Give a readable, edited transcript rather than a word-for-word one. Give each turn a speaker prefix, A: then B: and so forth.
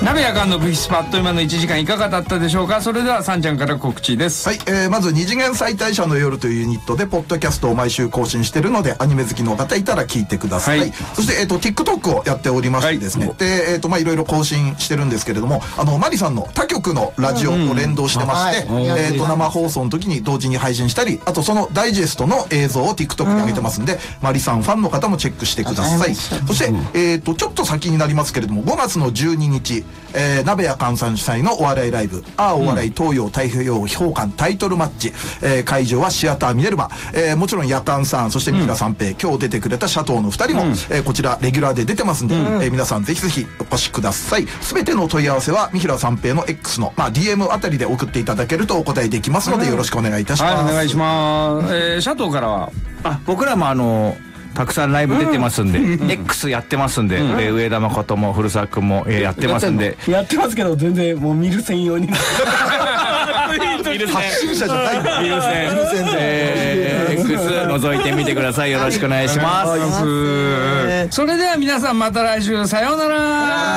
A: 鍋やかんの部室パッと今の1時間いかがだったでしょうか。それではさんちゃんから告知です。
B: はい、まず二次元再退社の夜というユニットでポッドキャストを毎週更新してるので、アニメ好きの方いたら聞いてください、そして、TikTok をやっておりましてですね、で、いろいろ更新してるんですけれども、マリさんの他局のラジオと連動してまして、生放送の時に同時に配信したり、あとそのダイジェストの映像を TikTok に上げてますんで、マリさんファンの方もチェックしてください。そして、ちょっと先になりますけれども、5月の12日、鍋やかんさん主催のお笑いライブ、お笑い東洋太平洋評価タイトルマッチ、会場はシアターミネルヴァ、もちろんやかんさん、そして三浦三平、今日出てくれたシャトーの2人も、こちらレギュラーで出てますんで、皆さんぜひぜひお越しください。すべての問い合わせは三平三平の X の、DM あたりで送っていただけるとお答えできますので、よろしくお願いいたします。
A: お願いします。シャトーからは
C: 僕らもたくさんライブ出てますんで、X やってますんで、上田誠も古澤君もやってますんで、
D: やってますけど全然もう見る専用に
B: 発信者じゃないんだ。
C: 見る専で X 覗いてみてください。よろしくお願いします。
A: それでは皆さんまた来週、さようなら。